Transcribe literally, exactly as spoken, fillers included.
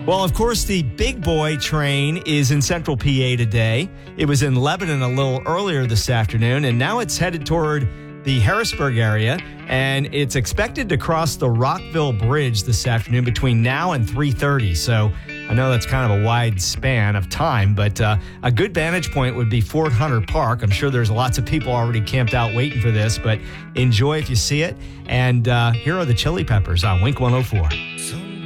Well, of course, the big boy train is in central P A today. It was in Lebanon a little earlier this afternoon, and now it's headed toward the Harrisburg area, and it's expected to cross the Rockville Bridge this afternoon between now and three thirty. So I know that's kind of a wide span of time, but uh, a good vantage point would be Fort Hunter Park. I'm sure there's lots of people already camped out waiting for this, but enjoy if you see it. And uh, here are the Chili Peppers on Wink one oh four. So